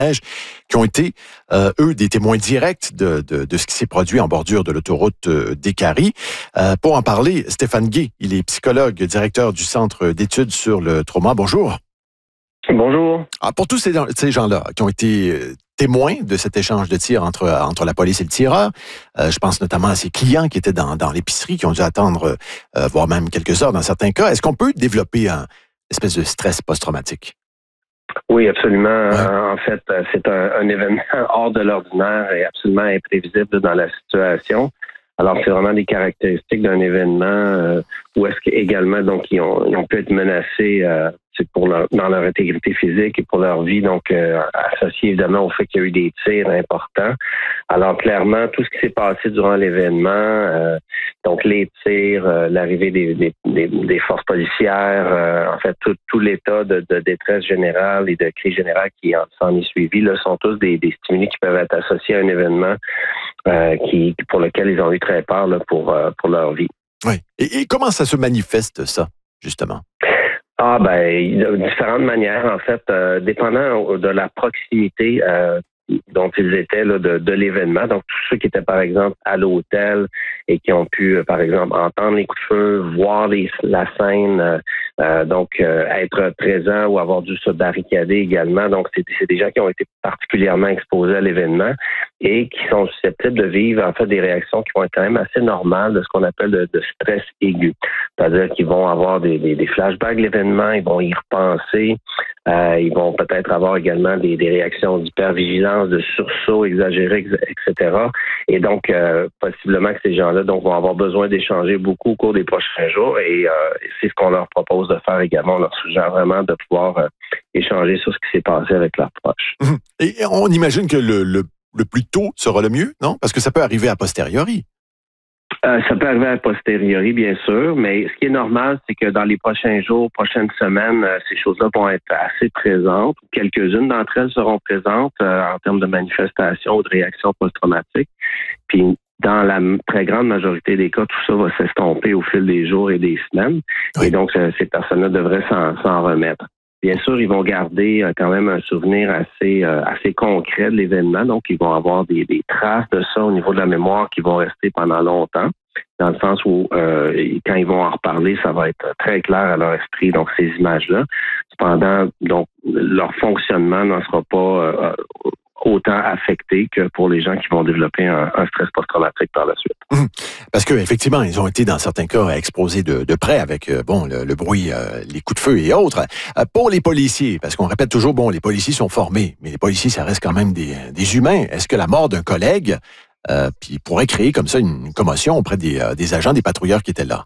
qui ont été, eux, des témoins directs de ce qui s'est produit en bordure de l'autoroute d'Écarie. Pour en parler, Stéphane Guay, il est psychologue, directeur du Centre d'études sur le trauma. Bonjour. Bonjour. Pour tous ces gens-là qui ont été témoins de cet échange de tirs entre la police et le tireur, je pense notamment à ces clients qui étaient dans l'épicerie, qui ont dû attendre, voire même quelques heures dans certains cas. Est-ce qu'on peut développer une espèce de stress post-traumatique? Oui, absolument. Ouais. En fait, c'est un événement hors de l'ordinaire et absolument imprévisible dans la situation. Alors, c'est vraiment des caractéristiques d'un événement où est-ce qu'également, donc, ils ont pu être menacés dans leur intégrité physique et pour leur vie, donc associé évidemment au fait qu'il y a eu des tirs importants. Alors, clairement, tout ce qui s'est passé durant l'événement, donc les tirs, l'arrivée des forces policières, en fait, tout l'état de détresse générale et de crise générale qui s'en est suivi, là, sont tous des stimuli qui peuvent être associés à un événement pour lequel ils ont eu très peur là, pour leur vie. Oui. Et comment ça se manifeste, ça, justement? De différentes manières, en fait, dépendant de la proximité dont ils étaient là, de l'événement. Donc, tous ceux qui étaient, par exemple, à l'hôtel et qui ont pu, par exemple, entendre les coups de feu, voir la scène, être présents ou avoir dû se barricader également. Donc, c'est des gens qui ont été particulièrement exposés à l'événement et qui sont susceptibles de vivre, en fait, des réactions qui vont être quand même assez normales de ce qu'on appelle de stress aigu. C'est-à-dire qu'ils vont avoir des flashbacks de l'événement, ils vont y repenser, ils vont peut-être avoir également des réactions d'hypervigilance, de sursaut exagéré, etc. Et donc, possiblement que ces gens-là vont avoir besoin d'échanger beaucoup au cours des prochains jours et c'est ce qu'on leur propose de faire également. On leur suggère vraiment de pouvoir échanger sur ce qui s'est passé avec leurs proches. Et on imagine que le plus tôt sera le mieux, non? Parce que ça peut arriver a posteriori. Ça peut arriver a posteriori, bien sûr, mais ce qui est normal, c'est que dans les prochains jours, prochaines semaines, ces choses-là vont être assez présentes. Quelques-unes d'entre elles seront présentes en termes de manifestations ou de réactions post-traumatiques. Puis, dans la très grande majorité des cas, tout ça va s'estomper au fil des jours et des semaines. Oui. Et donc, ces personnes-là devraient s'en remettre. Bien sûr, ils vont garder quand même un souvenir assez concret de l'événement. Donc, ils vont avoir des traces de ça au niveau de la mémoire qui vont rester pendant longtemps, dans le sens où quand ils vont en reparler, ça va être très clair à leur esprit, donc ces images-là. Cependant, donc leur fonctionnement n'en sera pas autant affecté que pour les gens qui vont développer un stress post-traumatique par la suite. Parce que effectivement, ils ont été dans certains cas exposés de près avec le bruit, les coups de feu et autres. Pour les policiers, parce qu'on répète toujours, les policiers sont formés, mais les policiers, ça reste quand même des humains. Est-ce que la mort d'un collègue pourrait créer comme ça une commotion auprès des agents, des patrouilleurs qui étaient là?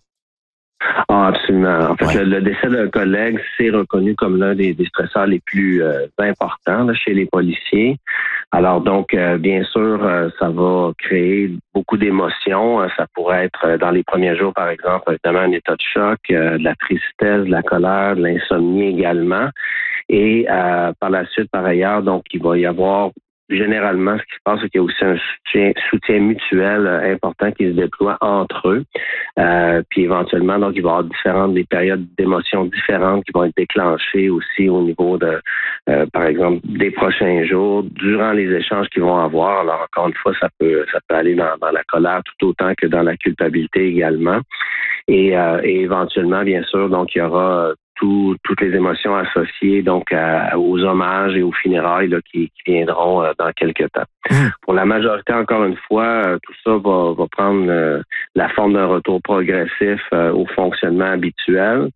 Absolument. En fait, le décès d'un collègue, c'est reconnu comme l'un des stresseurs les plus importants là, chez les policiers. Alors donc, bien sûr, ça va créer beaucoup d'émotions. Ça pourrait être dans les premiers jours, par exemple, évidemment, un état de choc, de la tristesse, de la colère, de l'insomnie également. Et par la suite, par ailleurs, donc, il va y avoir généralement, ce qui se passe, c'est qu'il y a aussi un soutien mutuel important qui se déploie entre eux. Puis éventuellement, donc, il va y avoir des périodes d'émotions différentes qui vont être déclenchées aussi au niveau de, par exemple, des prochains jours, durant les échanges qu'ils vont avoir. Alors, encore une fois, ça peut aller dans la colère tout autant que dans la culpabilité également. Et éventuellement, bien sûr, donc, il y aura toutes les émotions associées donc aux hommages et aux funérailles là, qui viendront dans quelques temps. Pour la majorité, encore une fois, tout ça va prendre la forme d'un retour progressif au fonctionnement habituel.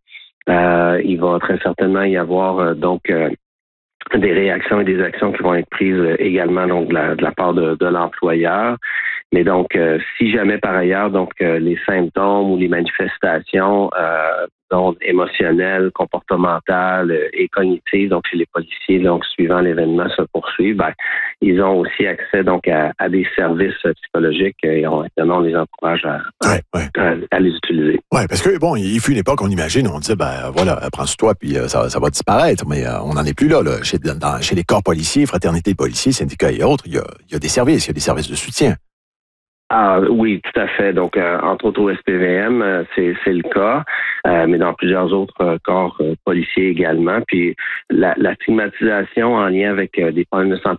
Il va très certainement y avoir des réactions et des actions qui vont être prises également donc de la part de l'employeur. Mais donc, si jamais par ailleurs, donc les symptômes ou les manifestations émotionnelles, comportementales et cognitives, donc chez les policiers, donc suivant l'événement se poursuivent, ils ont aussi accès donc à des services psychologiques et on les encourage à les utiliser. Oui, parce que il fut une époque, on imagine, on disait prends sur toi puis ça va disparaître, mais on n'en est plus là. Chez les corps policiers, fraternités policiers, syndicats et autres, il y a des services de soutien. Ah oui, tout à fait. Donc, entre autres au SPVM, c'est le cas, mais dans plusieurs autres corps policiers également. Puis la stigmatisation en lien avec des problèmes de santé